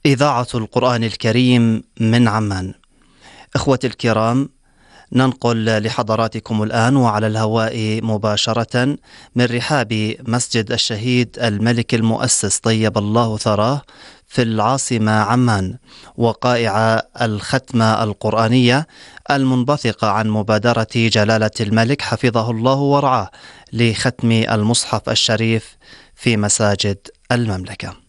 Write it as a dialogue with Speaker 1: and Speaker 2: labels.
Speaker 1: إذاعة القرآن الكريم من عمان. إخوتي الكرام، ننقل لحضراتكم الآن وعلى الهواء مباشرة من رحاب مسجد الشهيد الملك المؤسس طيب الله ثراه في العاصمة عمان، وقائع الختمة القرآنية المنبثقة عن مبادرة جلالة الملك حفظه الله ورعاه لختم المصحف الشريف في مساجد المملكة.